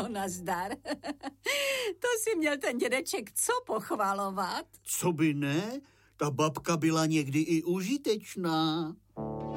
No, nazdar. To si měl ten dědeček co pochvalovat? Co by ne? Ta babka byla někdy i užitečná.